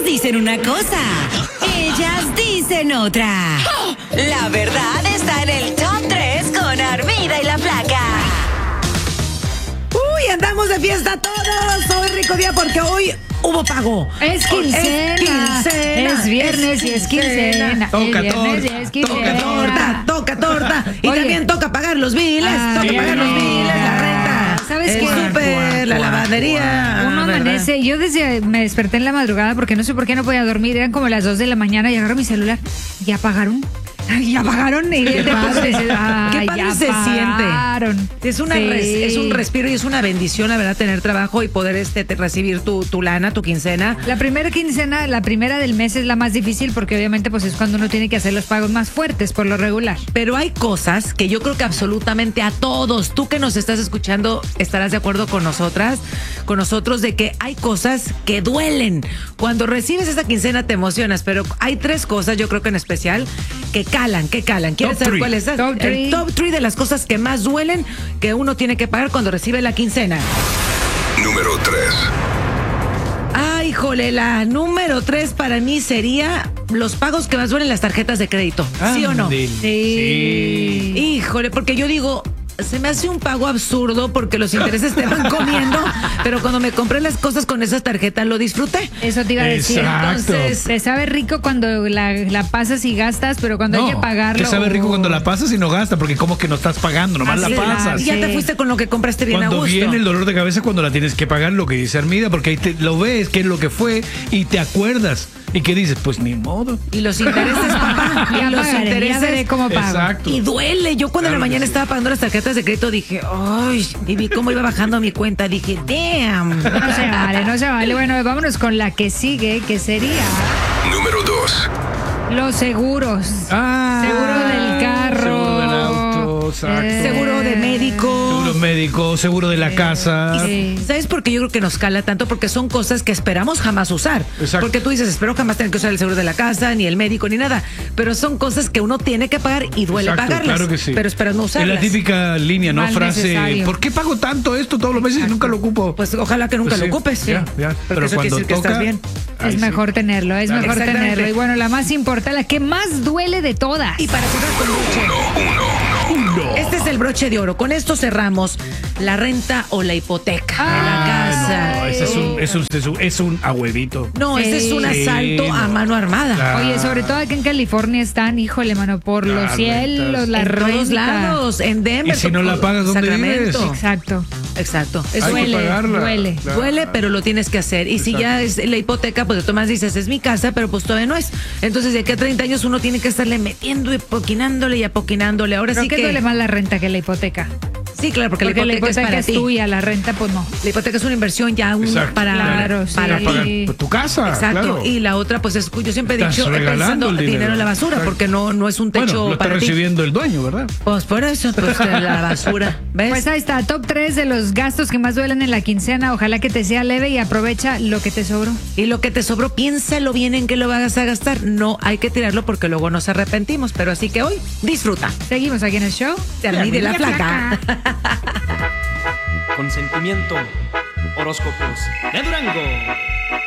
dicen una cosa, ellas dicen otra. La verdad está en el Top 3 con Armida y la Flaca. Uy, andamos de fiesta todos. Hoy rico día porque hoy hubo pago. Es quincena. Es viernes y es quincena. Toca Es viernes y torta, es quincena. Toca torta. Y Oye. también toca pagar los biles. Ah, Toca pagar los biles, la renta. ¿Sabes el qué? súper, la lavandería. Uno ¿verdad? amanece, yo me desperté en la madrugada porque no sé por qué no podía dormir, eran como las 2 de la mañana y agarro mi celular. ¿Ya pagaron? ¿Ya pagaron? Y Qué padre. Qué padre ya se siente. pagaron. Es Sí. es un respiro y es una bendición, la verdad, tener trabajo y poder recibir tu lana, tu quincena. La primera quincena, la primera del mes es la más difícil porque obviamente pues es cuando uno tiene que hacer los pagos más fuertes por lo regular. Pero hay cosas que yo creo que absolutamente a todos, tú que nos estás escuchando, estarás de acuerdo con nosotros, de que hay cosas que duelen. Cuando recibes esa quincena te emocionas, pero hay 3 cosas, yo creo que en especial, que calan. ¿Quieres Top saber three. cuál es? Top El three. top 3 de las cosas que más duelen que uno tiene que pagar cuando recibe la quincena. Número 3. Ay, híjole, la número 3 para mí sería los pagos que más duelen las tarjetas de crédito. ¿Sí o no? Ándele. Sí. Híjole, porque yo digo, se me hace un pago absurdo porque los intereses te van comiendo, pero cuando me compré las cosas con esas tarjetas lo disfruté. Eso te iba a decir. Exacto. Entonces, te sabe rico cuando la pasas y gastas, pero cuando hay que pagarlo. Te sabe rico cuando la pasas y no gasta, porque como que no estás pagando, nomás Así la es, pasas. Y ya te fuiste con lo que compraste bien Cuando a gusto. viene el dolor de cabeza cuando la tienes que pagar, lo que dice Armida, porque ahí lo ves, qué es lo que fue, y te acuerdas. ¿Y qué dices? Pues ni modo. Y los intereses, papá. Ya Y los pagaré, ya veré intereses. cómo pago. Exacto. Y duele. Yo cuando en la Claro que mañana sí. estaba pagando las tarjetas de crédito dije, ay, y vi cómo iba bajando mi cuenta. Dije, damn. No se vale. Bueno, vámonos con la que sigue, que sería Número 2. los seguros. Seguro del carro. Seguro del auto, exacto. Seguro de médico. Seguro médico, seguro de la casa. Sí. ¿Sabes por qué yo creo que nos cala tanto? Porque son cosas que esperamos jamás usar. Exacto. Porque tú dices, espero jamás tener que usar el seguro de la casa, ni el médico, ni nada. Pero son cosas que uno tiene que pagar y duele Exacto, pagarlas. claro que sí. Pero esperas no Es usarlas. la típica línea, ¿no? Mal Frase, necesario. ¿por qué pago tanto esto todos los meses y nunca lo ocupo? Pues ojalá que nunca Pues lo sí, ocupes. ya. Porque Pero eso quiere cuando decir que estás toca, bien. ahí Es sí. mejor tenerlo, es Claro. mejor Exactamente. tenerlo. Y bueno, la más importante, la que más duele de todas. Y para cerrar con broche. Este es el broche de oro. Con esto cerramos la renta o la hipoteca de la casa. No, ese es un ahuevito. No, este es un Sí, asalto a no. mano armada. Claro. Oye, sobre todo aquí en California están, híjole, mano, por los Las cielos, rentas. la En todos renta. lados, en Denver. Y si no la pagas, ¿dónde Sacramento. vives? Exacto. Exacto. Hay que Duele, pagarla. duele. Claro. Duele, pero lo tienes que hacer. Y si Exacto. ya es la hipoteca, pues de tomas dices, es mi casa, pero pues todavía no es. Entonces, de aquí a 30 años uno tiene que estarle metiendo y apoquinándole y apoquinándole. Ahora Creo sí que que... duele más la renta que la hipoteca. Sí, claro, porque, Porque la hipoteca, es para ti. tuya, la renta, pues no. La hipoteca es una inversión ya Exacto. para, Claro, sí. para Para pagar ti. tu casa. Exacto. Claro. Y la otra, pues es, yo siempre he Estás dicho, regalando pensando el dinero en la basura, Exacto. porque no es un techo Bueno, lo está para ti. recibiendo el dueño, ¿verdad? Pues por eso, pues la basura. ¿Ves? Pues ahí está, top 3 de los gastos que más duelen en la quincena. Ojalá que te sea leve y aprovecha lo que te sobró. Y lo que te sobró, piénsalo bien en qué lo vas a gastar. No hay que tirarlo porque luego nos arrepentimos. Pero así que hoy, disfruta. Seguimos aquí en el show. Te armide la flaca. Consentimiento. Horóscopos de Durango.